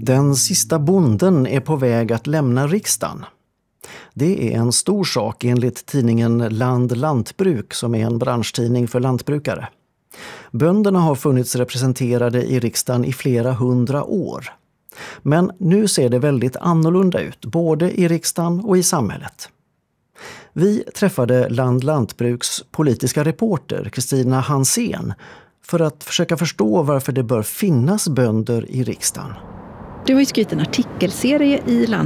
Den sista bonden är på väg att lämna riksdagen. Det är en stor sak enligt tidningen Land Lantbruk som är en branschtidning för lantbrukare. Bönderna har funnits representerade i riksdagen i flera 100 år. Men nu ser det väldigt annorlunda ut, både i riksdagen och i samhället. Vi träffade Land Lantbruks politiska reporter Kristina Hansén för att försöka förstå varför det bör finnas bönder i riksdagen. Du har ju skrivit en artikelserie i Land